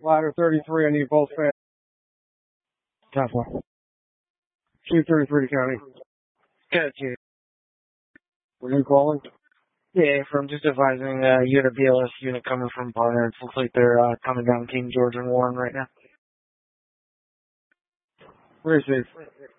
Ladder 33, I need both fans. Tough 233 County. Good, you. Were you calling? Yeah, from just advising, you had a BLS unit coming from Bonner. It looks like they're, coming down King George and Warren right now. Receive.